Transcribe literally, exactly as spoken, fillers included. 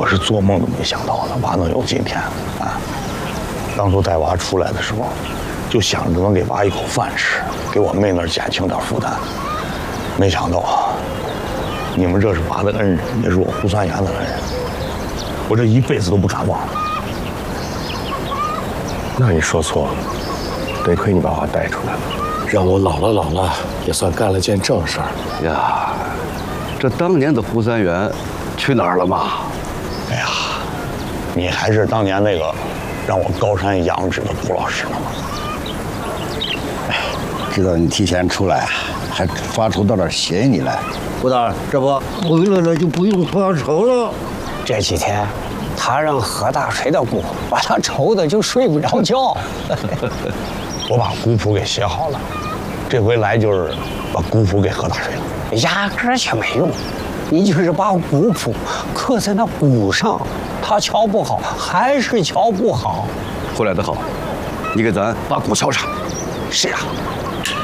是做梦都没想到的，娃能有今天啊！当初带娃出来的时候，就想着能给娃一口饭吃，给我妹那儿减轻点负担。没想到，你们这是娃的恩人，也是我胡三言的恩人，我这一辈子都不敢忘。 那你说错了，得亏你把娃带出来了，让我老了老了也算干了件正事儿呀。这当年的胡三元去哪儿了嘛？ 哎呀，你还是当年那个让我高山仰止的胡老师呢吗？ 哎，知道你提前出来，还发出到那儿谢你来。 胡大，这不回来了就不用发愁了。这几天，他让何大锤的鼓把他愁的就睡不着觉。 我把鼓谱给写好了，这回来就是把鼓谱给何大锤了。 压根儿就没用，你就是把鼓谱刻在那鼓上，他敲不好，还是敲不好。 胡来得好，你给咱把鼓敲上。 是啊。